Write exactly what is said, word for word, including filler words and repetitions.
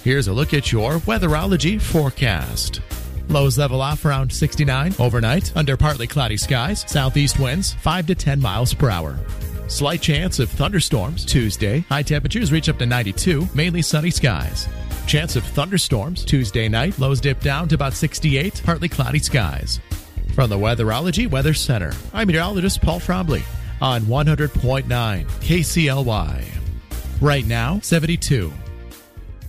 Here's a look at your Weatherology forecast. Lows level off around sixty-nine overnight under partly cloudy skies. Southeast winds five to ten miles per hour. Slight chance of thunderstorms Tuesday. High temperatures reach up to ninety-two, mainly sunny skies. Chance of thunderstorms Tuesday night. Lows dip down to about sixty-eight, partly cloudy skies. From the Weatherology Weather Center, I'm meteorologist Paul Trombley on one hundred point nine K C L Y. Right now, seventy-two.